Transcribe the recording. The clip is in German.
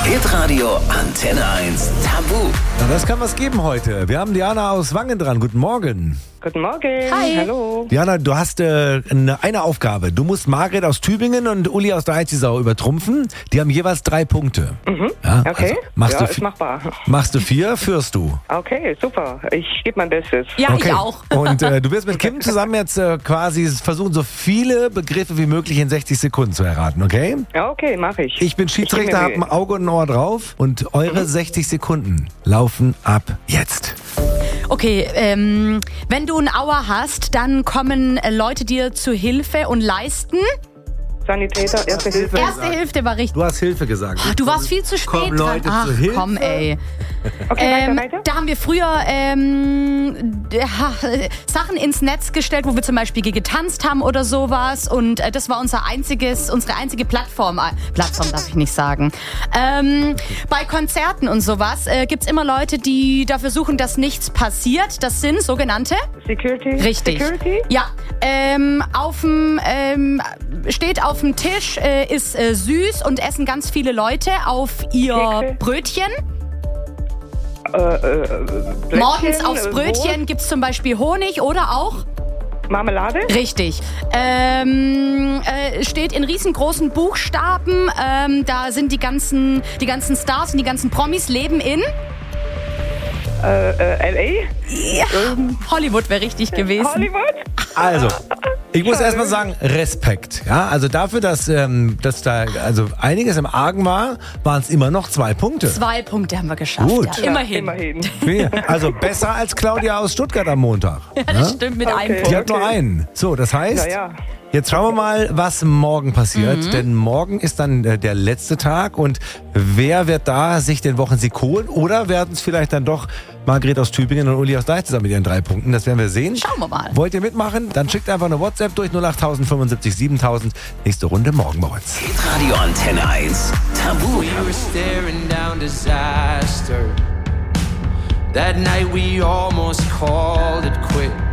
Hitradio Antenne 1 Tabu. Na, das kann was geben heute. Wir haben Diana aus Wangen dran. Guten Morgen. Guten Morgen. Hi. Hallo. Diana, du hast eine Aufgabe. Du musst Margret aus Tübingen und Uli aus der Eichsau übertrumpfen. Die haben jeweils 3 Punkte. Ja, Okay. also Ist machbar. machst du 4, führst du. Okay, super. Ich gebe mein Bestes. Ja, Okay. ich auch. Und du wirst mit Kim zusammen jetzt quasi versuchen, so viele Begriffe wie möglich in 60 Sekunden zu erraten, okay? Ja, okay, mache ich. Ich bin Schiedsrichter, habe ein Auge und ein Ohr drauf und eure 60 Sekunden laufen ab jetzt. Okay, wenn du ein Auer hast, dann kommen Leute dir zu Hilfe und leisten. Sanitäter, Erste Hilfe. Erste Hilfe war richtig. Du hast Hilfe gesagt. Du warst viel zu spät Kommen dran. Leute Ach zu Hilfe? komm, ey. Okay, weiter. Da haben wir früher Sachen ins Netz gestellt, wo wir zum Beispiel getanzt haben oder sowas. Und das war unsere einzige Plattform. Plattform darf ich nicht sagen. Bei Konzerten und sowas gibt's immer Leute, die dafür suchen, dass nichts passiert. Das sind sogenannte... Security. Richtig. Security? Ja, steht auf dem Tisch, ist süß und essen ganz viele Leute auf ihr Kekse. Brötchen. Blättchen, Morgens aufs Brötchen gibt's zum Beispiel Honig oder auch... Marmelade? Richtig. Steht in riesengroßen Buchstaben. Da sind die ganzen Stars und die ganzen Promis leben in... L.A.? Ja, Hollywood wäre richtig gewesen. Hollywood? Also, ich muss erstmal sagen, Respekt. Ja, also dafür, dass da also einiges im Argen war, waren es immer noch 2 Punkte. 2 Punkte haben wir geschafft. Gut. Ja, immerhin. Immerhin. Also besser als Claudia aus Stuttgart am Montag. Ja, das stimmt mit einem Okay. Punkt. Die hat nur einen. So, das heißt, Naja. jetzt schauen wir mal, was morgen passiert. Denn morgen ist dann der letzte Tag. Und wer wird da sich den Wochensieg holen? Oder werden es vielleicht dann doch Margret aus Tübingen und Uli aus Deichsel mit ihren 3 Punkten? Das werden wir sehen. Schauen wir mal. Wollt ihr mitmachen? Dann schickt einfach eine WhatsApp durch 08075 7000. Nächste Runde morgen bei uns. Hitradio Antenne 1 Tabu. We were staring down disaster. That night we almost called it quits.